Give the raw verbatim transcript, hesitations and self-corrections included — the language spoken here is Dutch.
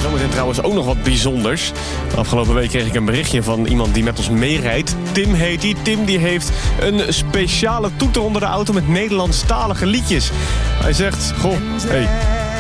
Zometeen trouwens ook nog wat bijzonders. Afgelopen week kreeg ik een berichtje van iemand die met ons meerijdt. Tim heet die. Tim die heeft een speciale toeter onder de auto met Nederlandstalige liedjes. Hij zegt, goh, hey,